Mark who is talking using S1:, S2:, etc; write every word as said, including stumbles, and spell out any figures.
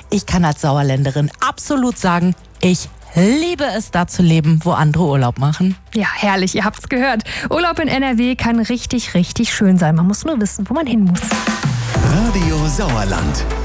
S1: ich kann als Sauerländerin absolut sagen, ich liebe es, da zu leben, wo andere Urlaub machen.
S2: Ja, herrlich, ihr habt's gehört. Urlaub in N R W kann richtig, richtig schön sein. Man muss nur wissen, wo man hin muss.
S3: Radio Sauerland.